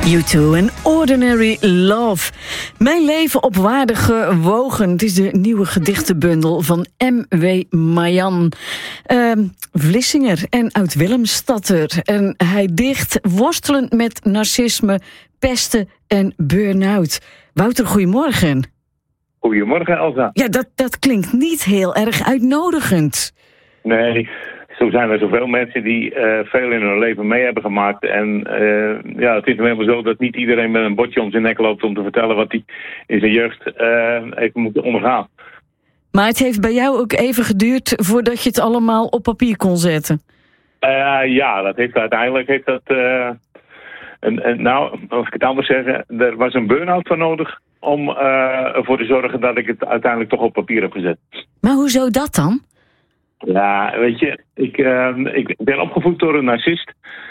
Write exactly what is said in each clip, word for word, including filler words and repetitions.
U twee en Ordinary Love. Mijn leven op waarde gewogen. Het is de nieuwe gedichtenbundel van M W Marjan. Uh, Vlissinger en uit Willemstadter. En hij dicht worstelend met narcisme, pesten en burn-out. Wouter, goedemorgen. Goedemorgen, Elsa. Ja, dat, dat klinkt niet heel erg uitnodigend. Nee, zo zijn er zoveel mensen die uh, veel in hun leven mee hebben gemaakt. En uh, ja, het is nou helemaal zo dat niet iedereen met een bordje om zijn nek loopt om te vertellen wat hij in zijn jeugd uh, heeft moeten ondergaan. Maar het heeft bij jou ook even geduurd voordat je het allemaal op papier kon zetten. Uh, ja, dat heeft uiteindelijk heeft dat. Uh, een, een, nou, als ik het anders zeg, er was een burn-out voor nodig om uh, ervoor te zorgen dat ik het uiteindelijk toch op papier heb gezet. Maar hoezo dat dan? Ja, weet je, ik, uh, ik ben opgevoed door een narcist.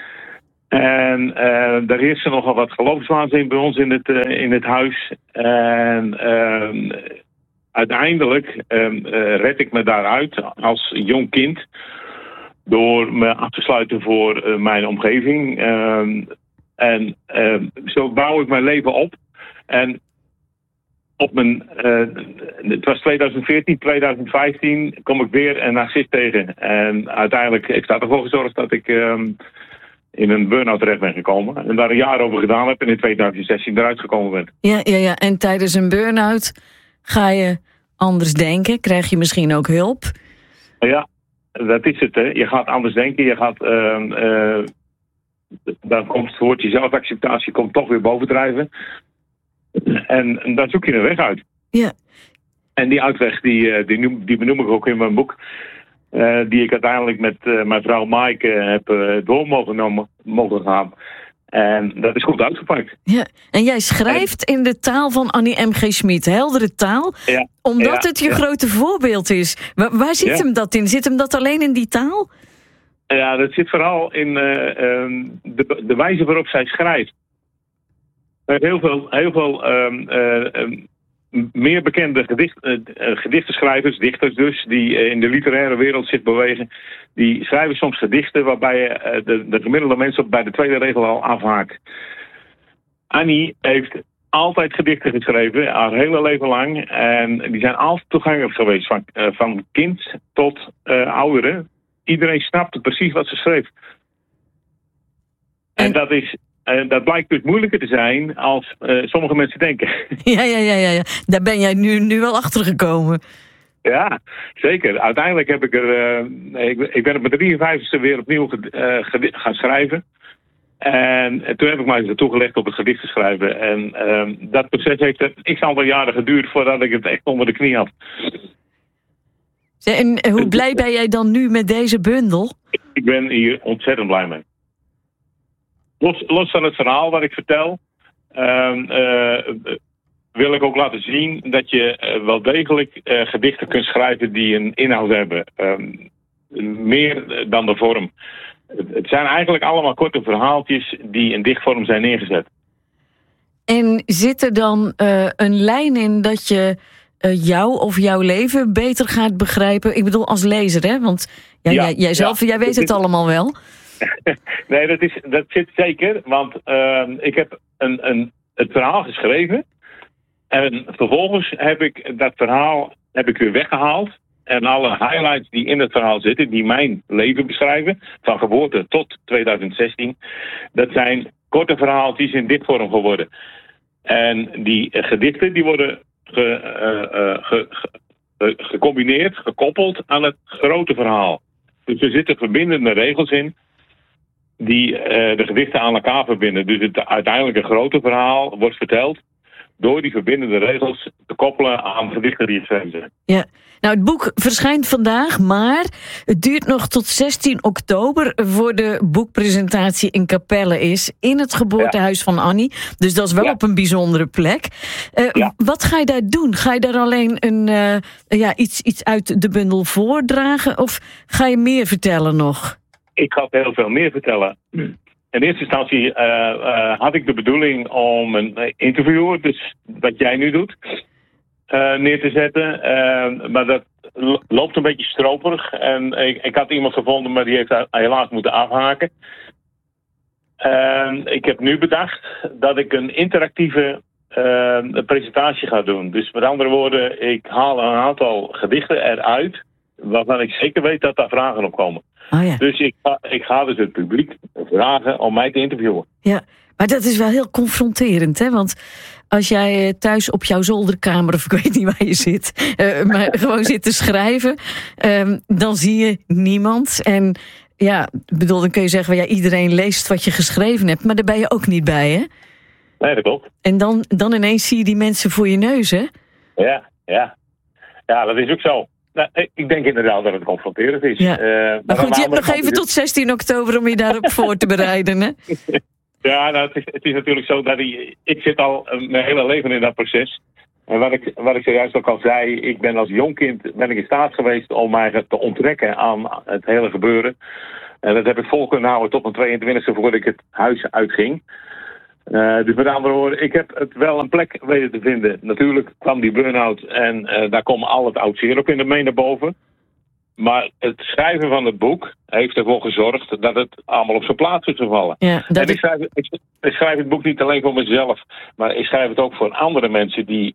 En uh, daar heerst nogal wat geloofswaanzin bij ons in het, uh, in het huis. En uh, uiteindelijk uh, uh, red ik me daaruit als jong kind door me af te sluiten voor uh, mijn omgeving. Uh, en uh, zo bouw ik mijn leven op. En op mijn, uh, het was twintig veertien, twintig vijftien, kom ik weer een narcist tegen. En uiteindelijk heeft dat ervoor gezorgd dat ik um, in een burn-out terecht ben gekomen. En daar een jaar over gedaan heb en in twintig zestien eruit gekomen ben. Ja, ja, ja. En tijdens een burn-out ga je anders denken? Krijg je misschien ook hulp? Ja, dat is het. Hè. Je gaat anders denken. Je gaat, uh, uh, dan komt het woordje zelfacceptatie komt toch weer bovendrijven. En, en daar zoek je een weg uit. Ja. En die uitweg, die, die, noem, die benoem ik ook in mijn boek. Uh, die ik uiteindelijk met uh, mijn vrouw Maaike heb uh, door mogen, nomen, mogen gaan. En dat is goed uitgepakt. Ja. En jij schrijft en, in de taal van Annie M G Schmid. Heldere taal. Ja, omdat ja, het je ja. grote voorbeeld is. Waar, waar zit ja. hem dat in? Zit hem dat alleen in die taal? Ja, dat zit vooral in uh, um, de, de wijze waarop zij schrijft. Heel veel, heel veel um, uh, um, meer bekende gedicht, uh, gedichtenschrijvers, dichters dus, die uh, in de literaire wereld zich bewegen, die schrijven soms gedichten waarbij uh, de, de gemiddelde mensen bij de tweede regel al afhaakt. Annie heeft altijd gedichten geschreven, haar hele leven lang, en die zijn altijd toegankelijk geweest, van, uh, van kind tot uh, ouderen. Iedereen snapte precies wat ze schreef. En, en dat is... Uh, dat blijkt dus moeilijker te zijn als uh, sommige mensen denken. Ja, ja, ja, ja, ja. Daar ben jij nu, nu wel achter gekomen. Ja, zeker. Uiteindelijk heb ik er... Uh, ik, ik ben op mijn drieënvijftigste weer opnieuw uh, gedi- gaan schrijven. En, en toen heb ik mij ertoe gelegd op het gedicht te schrijven. En uh, dat proces heeft een x aantal jaren geduurd voordat ik het echt onder de knie had. En hoe blij ben jij dan nu met deze bundel? Ik ben hier ontzettend blij mee. Los, los van het verhaal wat ik vertel, uh, uh, wil ik ook laten zien dat je uh, wel degelijk uh, gedichten kunt schrijven die een inhoud hebben. Um, meer dan de vorm. Het zijn eigenlijk allemaal korte verhaaltjes die in dichtvorm zijn neergezet. En zit er dan uh, een lijn in dat je uh, jou of jouw leven beter gaat begrijpen? Ik bedoel als lezer, hè? Want ja, ja, jij, jij zelf, ja, jij weet het allemaal wel. Nee, dat, is, dat zit zeker, want uh, ik heb een, een, het verhaal geschreven en vervolgens heb ik dat verhaal heb ik weer weggehaald en alle highlights die in het verhaal zitten, die mijn leven beschrijven, van geboorte tot twintig zestien, dat zijn korte verhaaltjes in dichtvorm geworden. En die uh, gedichten die worden ge, uh, uh, ge, ge, uh, gecombineerd, gekoppeld aan het grote verhaal. Dus er zitten verbindende regels in die uh, de gedichten aan elkaar verbinden. Dus het uiteindelijke grote verhaal wordt verteld door die verbindende regels te koppelen aan gedichten die geschreven zijn. Ja, nou het boek verschijnt vandaag, maar het duurt nog tot zestien oktober voor de boekpresentatie in Capelle is, in het geboortehuis ja. van Annie. Dus dat is wel ja. op een bijzondere plek. Uh, ja. Wat ga je daar doen? Ga je daar alleen een, uh, ja, iets, iets uit de bundel voordragen of ga je meer vertellen nog? Ik ga heel veel meer vertellen. In eerste instantie uh, uh, had ik de bedoeling om een interview, dus wat jij nu doet, uh, neer te zetten. Uh, maar dat loopt een beetje stroperig. En ik, ik had iemand gevonden, maar die heeft helaas moeten afhaken. Uh, ik heb nu bedacht dat ik een interactieve uh, presentatie ga doen. Dus met andere woorden, ik haal een aantal gedichten eruit waarvan ik zeker weet dat daar vragen op komen. Oh ja. Dus ik ga, ik ga dus het publiek vragen om mij te interviewen. Ja, maar dat is wel heel confronterend, hè? Want als jij thuis op jouw zolderkamer, of ik weet niet waar je zit, uh, maar gewoon zit te schrijven, um, dan zie je niemand. En ja, bedoel, dan kun je zeggen, ja, iedereen leest wat je geschreven hebt, maar daar ben je ook niet bij, hè? Nee, dat klopt. En dan, dan ineens zie je die mensen voor je neus, hè? Ja, ja. Ja, dat is ook zo. Nou, ik denk inderdaad dat het confronterend is. Ja. Uh, maar, maar goed, je hebt nog even tot zestien oktober om je daarop voor te bereiden, hè? Ja, nou, het, is, het is natuurlijk zo dat ik, ik zit al mijn hele leven in dat proces. En wat ik, wat ik zojuist ook al zei, ik ben als jong kind ben ik in staat geweest om mij te onttrekken aan het hele gebeuren. En dat heb ik vol kunnen houden tot mijn tweeëntwintigste voordat ik het huis uitging. Uh, dus met andere woorden, ik heb het wel een plek weten te vinden. Natuurlijk kwam die burn-out en uh, daar komt al het oud zeer ook in de mee naar boven. Maar het schrijven van het boek heeft ervoor gezorgd dat het allemaal op zijn plaats is gevallen. Ja, dat en ik schrijf, ik, ik schrijf het boek niet alleen voor mezelf, maar ik schrijf het ook voor andere mensen die